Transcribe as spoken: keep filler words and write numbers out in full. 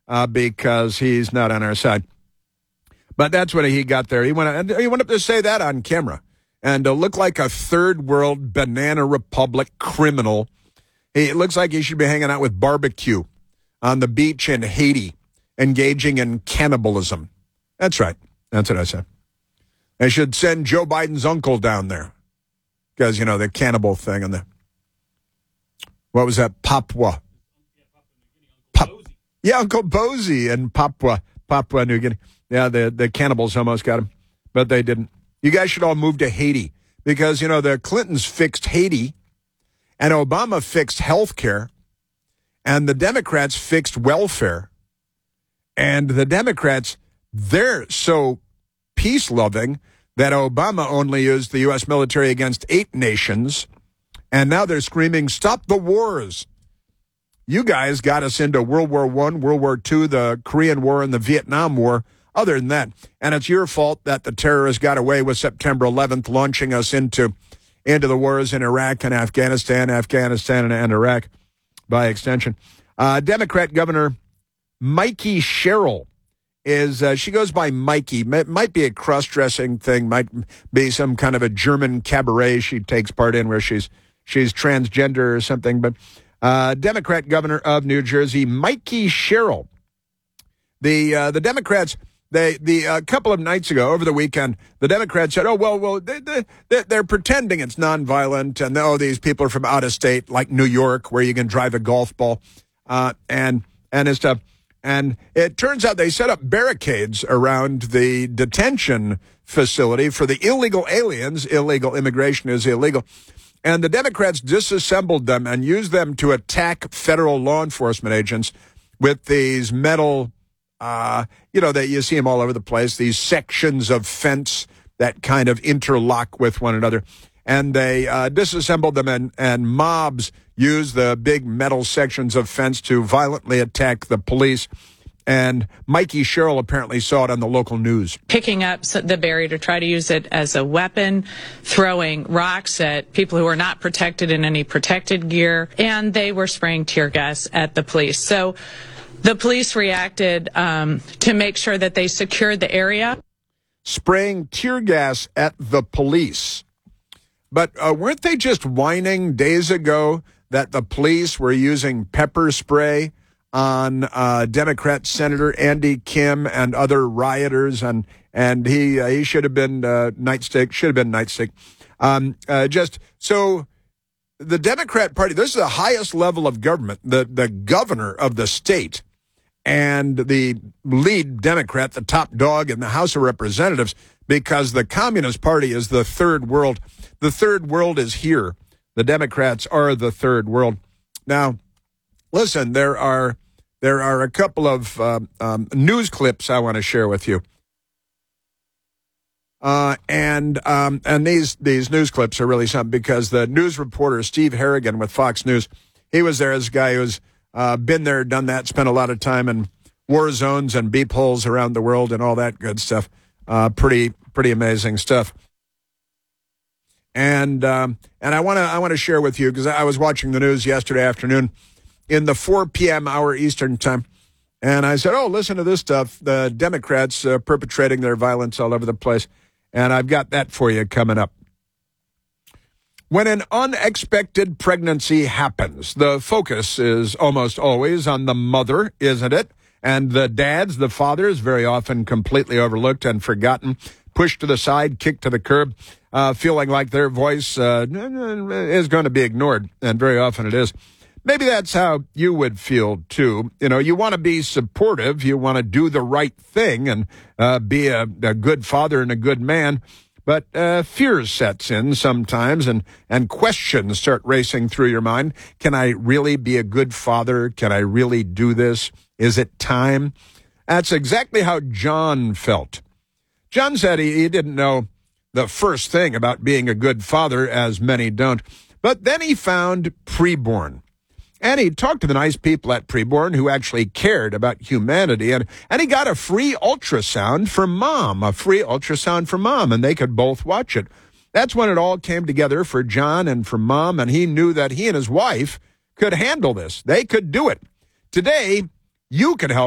uh, because he's not on our side. But that's what he got there. He went, he went up to say that on camera and uh, look like a third world banana republic criminal. He, it looks like he should be hanging out with barbecue on the beach in Haiti, engaging in cannibalism. That's right. That's what I said. They should send Joe Biden's uncle down there because, you know, the cannibal thing and the, what was that, Papua? Pap- yeah, Uncle Bozy in Papua, Papua New Guinea. Yeah, the, the cannibals almost got him, but they didn't. You guys should all move to Haiti because, you know, the Clintons fixed Haiti and Obama fixed health care and the Democrats fixed welfare. And the Democrats, they're so peace-loving that Obama only used the U S military against eight nations, and now they're screaming, stop the wars. You guys got us into World War One, World War Two, the Korean War, and the Vietnam War. Other than that, and it's your fault that the terrorists got away with September eleventh, launching us into, into the wars in Iraq and Afghanistan, Afghanistan and, and Iraq by extension. Uh, Democrat Governor Mikey Sherrill is, uh, she goes by Mikey. It might be a cross-dressing thing, might be some kind of a German cabaret she takes part in where she's she's transgender or something. But uh, Democrat Governor of New Jersey, Mikey Sherrill. The uh, the Democrats, they the a uh, couple of nights ago, over the weekend, the Democrats said, oh, well, well, they, they, they're pretending it's nonviolent, and oh, these people are from out of state, like New York, where you can drive a golf ball, uh, and and and stuff. And it turns out they set up barricades around the detention facility for the illegal aliens. Illegal immigration is illegal. And the Democrats disassembled them and used them to attack federal law enforcement agents with these metal, uh, you know, that you see them all over the place, these sections of fence that kind of interlock with one another. And they uh, disassembled them, and, and mobs used the big metal sections of fence to violently attack the police. And Mikey Sherrill apparently saw it on the local news. Picking up the barrier to try to use it as a weapon, throwing rocks at people who are not protected in any protected gear, and they were spraying tear gas at the police. So the police reacted um, to make sure that they secured the area. Spraying tear gas at the police. But uh, weren't they just whining days ago that the police were using pepper spray on uh, Democrat Senator Andy Kim and other rioters, and and he uh, he should have been uh, nightstick, should have been nightstick. Um, uh, just so the Democrat Party, this is the highest level of government, the the governor of the state and the lead Democrat, the top dog in the House of Representatives, because the Communist Party is the third world. The third world is here. The Democrats are the third world. Now, listen, there are there are a couple of um, um, news clips I want to share with you. Uh, and um, and these these news clips are really something because the news reporter, Steve Harrigan with Fox News, he was there as a guy who's uh, been there, done that, spent a lot of time in war zones and beep holes around the world and all that good stuff. Uh, pretty pretty amazing stuff. And um, and I want to I want to share with you because I was watching the news yesterday afternoon in the four p.m. hour Eastern time, and I said, "Oh, listen to this stuff: the Democrats uh, perpetrating their violence all over the place." And I've got that for you coming up. When an unexpected pregnancy happens, the focus is almost always on the mother, isn't it? And the dads, the fathers, very often completely overlooked and forgotten, pushed to the side, kicked to the curb, uh, feeling like their voice uh, is going to be ignored, and very often it is. Maybe that's how you would feel, too. You know, you want to be supportive. You want to do the right thing and uh, be a, a good father and a good man. But uh, fear sets in sometimes, and, and questions start racing through your mind. Can I really be a good father? Can I really do this? Is it time? That's exactly how John felt. John said he, he didn't know the first thing about being a good father, as many don't. But then he found Preborn. And he talked to the nice people at Preborn who actually cared about humanity. And, and he got a free ultrasound for mom, a free ultrasound for mom, and they could both watch it. That's when it all came together for John and for mom, and he knew that he and his wife could handle this. They could do it. Today, you could help.